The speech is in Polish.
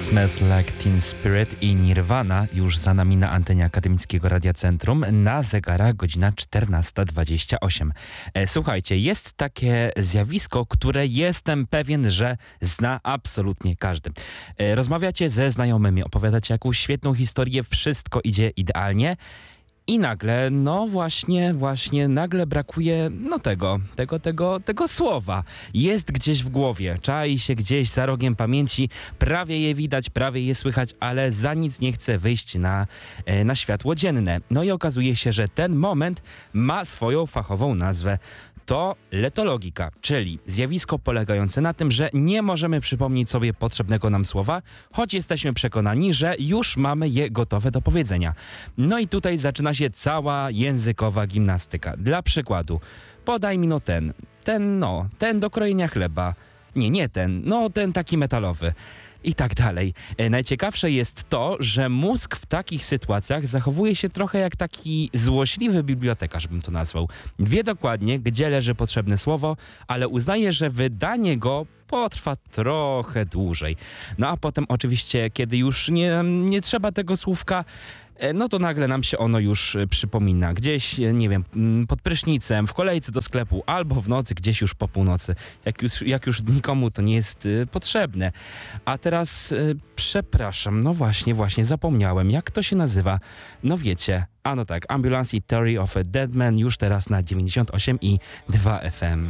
Smells Like Teen Spirit i Nirvana już za nami na antenie Akademickiego Radia Centrum. Na zegarach godzina 14:28. Słuchajcie, jest takie zjawisko, które jestem pewien, że zna absolutnie każdy. Rozmawiacie ze znajomymi, opowiadacie jakąś świetną historię, wszystko idzie idealnie. I nagle, no właśnie, nagle brakuje, tego słowa. Jest gdzieś w głowie, czai się gdzieś za rogiem pamięci, prawie je widać, prawie je słychać, ale za nic nie chce wyjść na światło dzienne. No i okazuje się, że ten moment ma swoją fachową nazwę. To letologika, czyli zjawisko polegające na tym, że nie możemy przypomnieć sobie potrzebnego nam słowa, choć jesteśmy przekonani, że już mamy je gotowe do powiedzenia. No i tutaj zaczyna się cała językowa gimnastyka. Dla przykładu, podaj mi ten do krojenia chleba. Nie ten, ten taki metalowy. I tak dalej. Najciekawsze jest to, że mózg w takich sytuacjach zachowuje się trochę jak taki złośliwy bibliotekarz, bym to nazwał. Wie dokładnie, gdzie leży potrzebne słowo, ale uznaje, że wydanie go potrwa trochę dłużej. No a potem oczywiście, kiedy już nie trzeba tego słówka, no to nagle nam się ono już przypomina. Gdzieś, nie wiem, pod prysznicem, w kolejce do sklepu, albo w nocy, gdzieś już po północy. Jak już nikomu to nie jest potrzebne. A teraz, przepraszam, no właśnie, zapomniałem. Jak to się nazywa? No wiecie, Ambulance i Theory of a Dead Man już teraz na 98,2 FM.